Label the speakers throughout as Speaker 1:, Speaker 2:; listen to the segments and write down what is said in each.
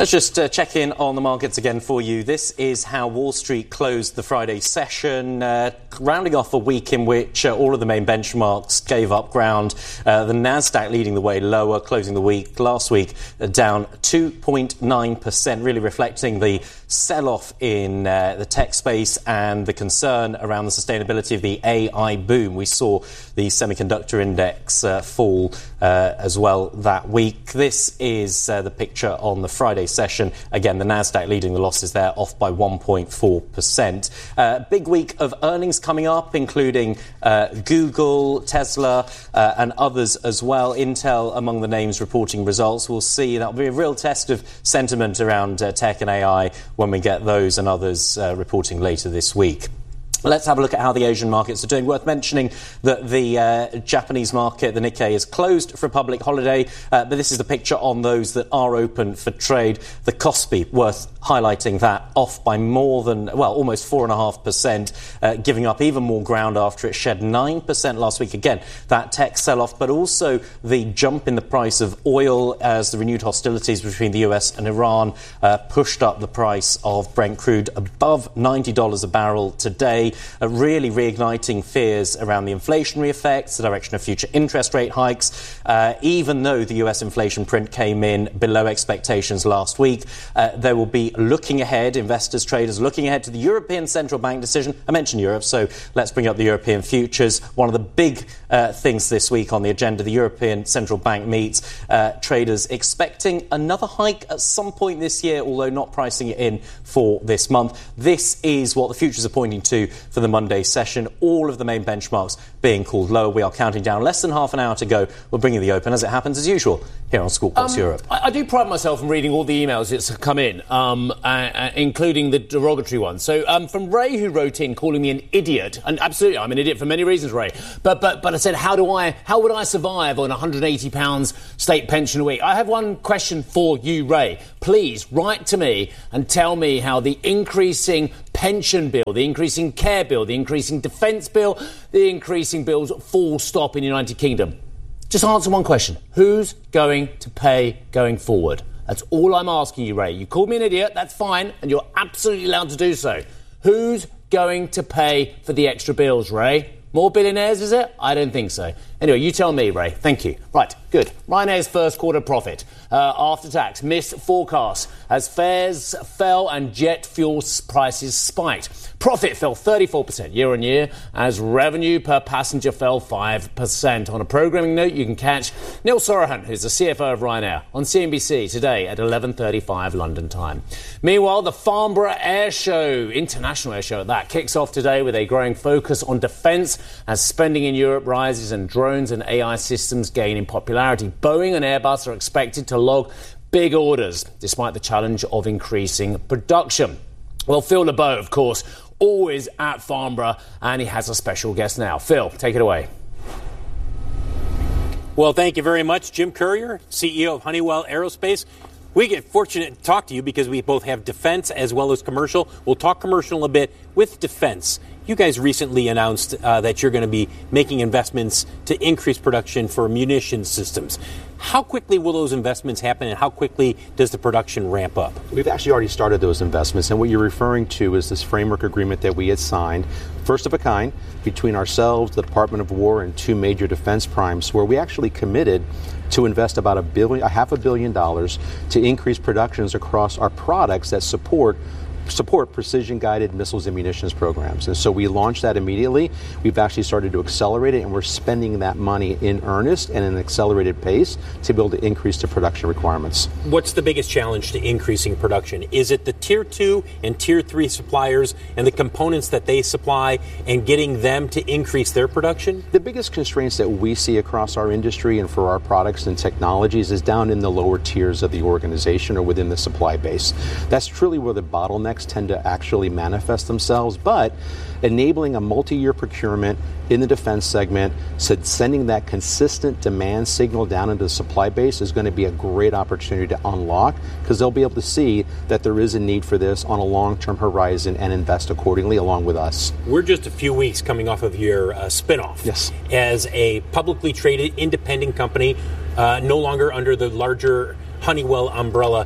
Speaker 1: Let's just check in on the markets again for you. This is how Wall Street closed the Friday session, rounding off a week in which all of the main benchmarks gave up ground. The Nasdaq leading the way lower, closing the week last week down 2.9%, really reflecting the sell-off in the tech space and the concern around the sustainability of the AI boom. We saw the semiconductor index fall as well that week. This is the picture on the Friday session. Again, the Nasdaq leading the losses there, off by 1.4%. Big week of earnings coming up, including Google, Tesla, and others as well. Intel among the names reporting results. We'll see. That'll be a real test of sentiment around tech and AI when we get those and others reporting later this week. Let's have a look at how the Asian markets are doing. Worth mentioning that the Japanese market, the Nikkei, is closed for a public holiday, but this is the picture on those that are open for trade. The Kospi, worth highlighting that, off by more than, almost 4.5%, giving up even more ground after it shed 9% last week. Again, that tech sell-off, but also the jump in the price of oil as the renewed hostilities between the US and Iran pushed up the price of Brent crude above $90 a barrel today. Really reigniting fears around the inflationary effects, the direction of future interest rate hikes. Even though the US inflation print came in below expectations last week, they will be looking ahead, investors, traders, looking ahead to the European Central Bank decision. I mentioned Europe, so let's bring up the European futures. One of the big things this week on the agenda, the European Central Bank meets. Traders expecting another hike at some point this year, although not pricing it in for this month. This is what the futures are pointing to for the Monday session. All of the main benchmarks being called lower. We are counting down less than half an hour to go. We'll bring you the open as it happens as usual here on Squawk Box Europe.
Speaker 2: I do pride myself in reading all the emails that's come in, including the derogatory ones. So from Ray, who wrote in calling me an idiot, and absolutely I'm an idiot for many reasons, Ray. But I said, how would I survive on £180 state pension a week? I have one question for you, Ray. Please write to me and tell me how the increasing pension bill, the increasing care bill, the increasing defence bill, the increasing bills full stop in the United Kingdom. Just answer one question. Who's going to pay going forward? That's all I'm asking you, Ray. You called me an idiot, that's fine, and you're absolutely allowed to do so. Who's going to pay for the extra bills, Ray? More billionaires, is it? I don't think so. Anyway, you tell me, Ray. Thank you. Right, good. Ryanair's first quarter profit after tax missed forecasts as fares fell and jet fuel prices spiked. Profit fell 34% year on year as revenue per passenger fell 5%. On a programming note, you can catch Neil Sorahan, who's the CFO of Ryanair, on CNBC today at 11:35 London time. Meanwhile, the Farnborough Air Show, international air show at that, kicks off today with a growing focus on defence as spending in Europe rises and drones and AI systems gain in popularity. Boeing and Airbus are expected to log big orders, despite the challenge of increasing production. Well, Phil LeBeau, of course, always at Farnborough, and he has a special guest now. Phil, take it away.
Speaker 3: Well, thank you very much, Jim Courier, CEO of Honeywell Aerospace. We get fortunate to talk to you because we both have defense as well as commercial. We'll talk commercial a bit with defense. You guys recently announced that you're going to be making investments to increase production for munition systems. How quickly will those investments happen, and how quickly does the production ramp up?
Speaker 4: We've actually already started those investments, and what you're referring to is this framework agreement that we had signed, first of a kind, between ourselves, the Department of War, and two major defense primes, where we actually committed to invest about $500 million to increase productions across our products that support precision-guided missiles and munitions programs. And so we launched that immediately. We've actually started to accelerate it, and we're spending that money in earnest and in an accelerated pace to be able to increase the production requirements.
Speaker 3: What's the biggest challenge to increasing production? Is it the Tier 2 and Tier 3 suppliers and the components that they supply and getting them to increase their production?
Speaker 4: The biggest constraints that we see across our industry and for our products and technologies is down in the lower tiers of the organization or within the supply base. That's truly where the bottlenecks tend to actually manifest themselves, but enabling a multi-year procurement in the defense segment, sending that consistent demand signal down into the supply base is going to be a great opportunity to unlock, because they'll be able to see that there is a need for this on a long-term horizon and invest accordingly along with us.
Speaker 3: We're just a few weeks coming off of your spinoff.
Speaker 4: Yes.
Speaker 3: As a publicly traded independent company, no longer under the larger Honeywell umbrella.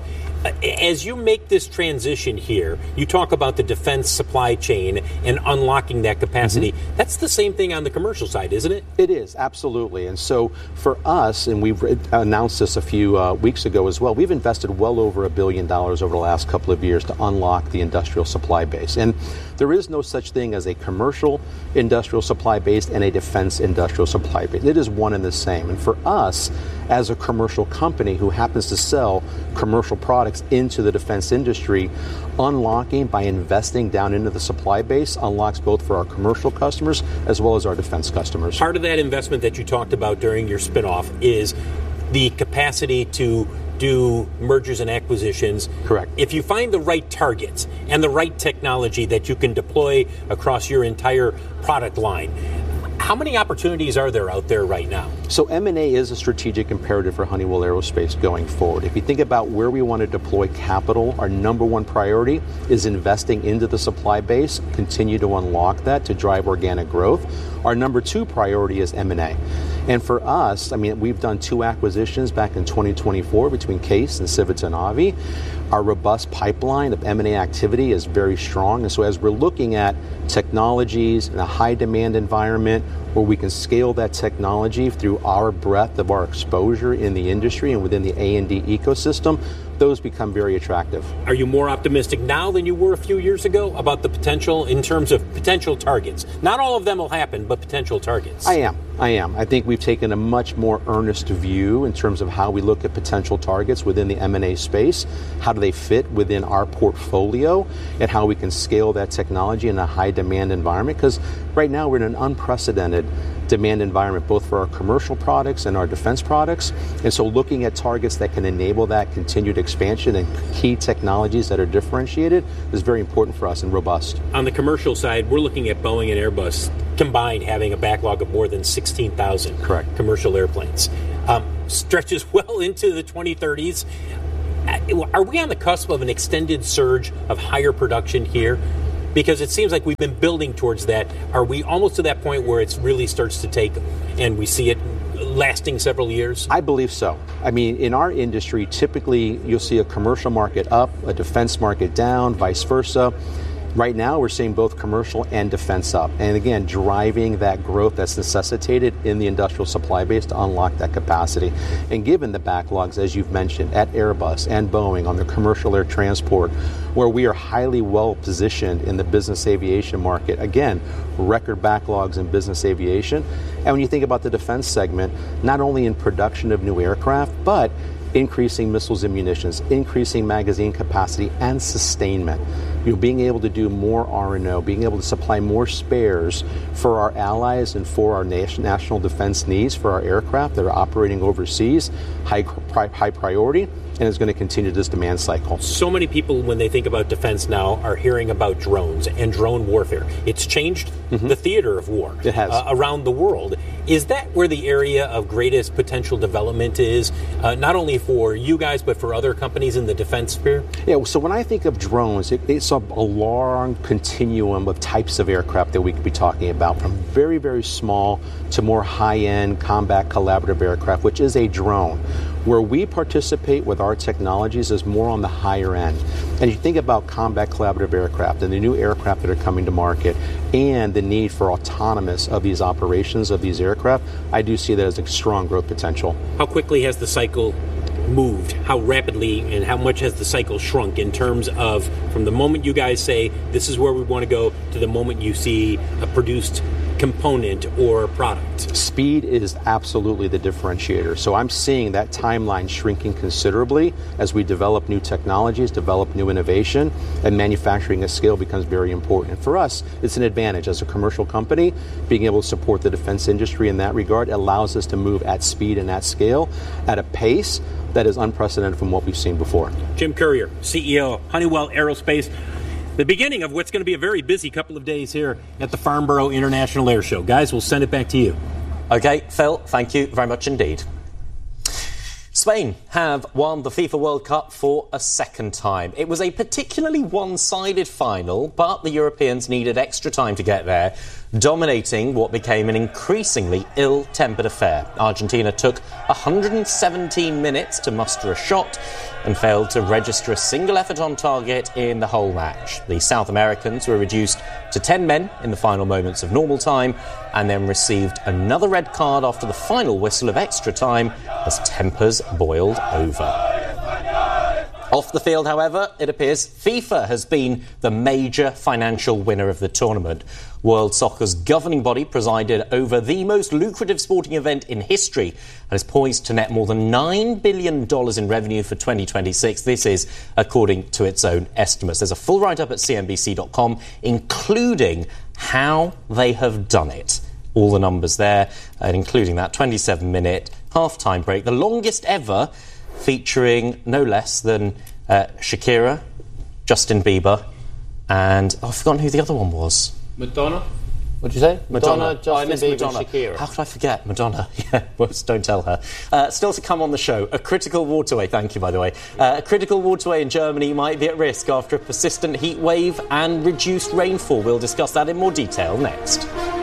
Speaker 3: As you make this transition here, you talk about the defense supply chain and unlocking that capacity. Mm-hmm. That's the same thing on the commercial side, isn't it?
Speaker 4: It is, absolutely. And so for us, and we've announced this a few weeks ago as well, we've invested well over $1 billion over the last couple of years to unlock the industrial supply base. And there is no such thing as a commercial industrial supply base and a defense industrial supply base. It is one and the same. And for us, as a commercial company who happens to sell commercial products into the defense industry, unlocking by investing down into the supply base unlocks both for our commercial customers as well as our defense customers.
Speaker 3: Part of that investment that you talked about during your spinoff is the capacity to do mergers and acquisitions.
Speaker 4: Correct.
Speaker 3: If you find the right targets and the right technology that you can deploy across your entire product line, how many opportunities are there out there right now?
Speaker 4: So M&A is a strategic imperative for Honeywell Aerospace going forward. If you think about where we want to deploy capital, our number one priority is investing into the supply base, continue to unlock that to drive organic growth. Our number two priority is M&A. And for us, I mean, we've done 2 acquisitions back in 2024 between Case and Civitanavi. Our robust pipeline of M&A activity is very strong. And so as we're looking at technologies in a high demand environment where we can scale that technology through our breadth of our exposure in the industry and within the A&D ecosystem, those become very attractive.
Speaker 3: Are you more optimistic now than you were a few years ago about the potential in terms of potential targets? Not all of them will happen, but potential targets.
Speaker 4: I am. I think we've taken a much more earnest view in terms of how we look at potential targets within the M&A space. How do they fit within our portfolio and how we can scale that technology in a high demand environment? Because right now we're in an unprecedented demand environment, both for our commercial products and our defense products. And so looking at targets that can enable that continued expansion and key technologies that are differentiated is very important for us and robust.
Speaker 3: On the commercial side, we're looking at Boeing and Airbus combined having a backlog of more than 16,000 commercial airplanes. Stretches well into the 2030s. Are we on the cusp of an extended surge of higher production here? Because it seems like we've been building towards that. Are we almost to that point where it really starts to take and we see it lasting several years?
Speaker 4: I believe so. I mean, in our industry, typically you'll see a commercial market up, a defense market down, vice versa. Right now, we're seeing both commercial and defense up. And again, driving that growth that's necessitated in the industrial supply base to unlock that capacity. And given the backlogs, as you've mentioned, at Airbus and Boeing on the commercial air transport, where we are highly well positioned in the business aviation market, again, record backlogs in business aviation. And when you think about the defense segment, not only in production of new aircraft, but increasing missiles and munitions, increasing magazine capacity and sustainment. You know, being able to do more R&O, being able to supply more spares for our allies and for our national defense needs for our aircraft that are operating overseas, high priority, and it's going to continue this demand cycle.
Speaker 3: So many people, when they think about defense now, are hearing about drones and drone warfare. It's changed the theater of war.
Speaker 4: It has.
Speaker 3: Around the world. Is that where the area of greatest potential development is, not only for you guys, but for other companies in the defense sphere?
Speaker 4: Yeah, so when I think of drones, it's a long continuum of types of aircraft that we could be talking about, from very, very small to more high-end combat collaborative aircraft, which is a drone. Where we participate with our technologies is more on the higher end. And you think about combat collaborative aircraft and the new aircraft that are coming to market and the need for autonomous of these operations of these aircraft, I do see that as a strong growth potential.
Speaker 3: How quickly has the cycle moved? How rapidly and how much has the cycle shrunk in terms of from the moment you guys say this is where we want to go to the moment you see a produced component or product?
Speaker 4: Speed is absolutely the differentiator. So I'm seeing that timeline shrinking considerably as we develop new technologies, develop new innovation, and manufacturing at scale becomes very important. And for us, it's an advantage as a commercial company. Being able to support the defense industry in that regard allows us to move at speed and at scale at a pace that is unprecedented from what we've seen before.
Speaker 3: Jim Currier, CEO of Honeywell Aerospace. The beginning of what's going to be a very busy couple of days here at the Farnborough International Air Show. Guys, we'll send it back to you.
Speaker 1: Okay, Phil, thank you very much indeed. Spain have won the FIFA World Cup for a second time. It was a particularly one-sided final, but the Europeans needed extra time to get there. dominating what became an increasingly ill-tempered affair. Argentina took 117 minutes to muster a shot and failed to register a single effort on target in the whole match. The South Americans were reduced to 10 men in the final moments of normal time and then received another red card after the final whistle of extra time as tempers boiled over. Off the field, however, it appears FIFA has been the major financial winner of the tournament. World Soccer's governing body presided over the most lucrative sporting event in history and is poised to net more than $9 billion in revenue for 2026. This is according to its own estimates. There's a full write-up at cnbc.com, including how they have done it. All the numbers there, and including that 27-minute half-time break, the longest ever, featuring no less than Shakira, Justin Bieber, and I've forgotten who the other one was.
Speaker 2: Madonna? What did you say?
Speaker 1: Madonna.
Speaker 2: Justin
Speaker 1: I missed
Speaker 2: Bieber,
Speaker 1: Madonna.
Speaker 2: Shakira.
Speaker 1: How could I forget Madonna? Yeah, whoops, don't tell her. Still to come on the show, a critical waterway, thank you by the way, a critical waterway in Germany might be at risk after a persistent heat wave and reduced rainfall. We'll discuss that in more detail next.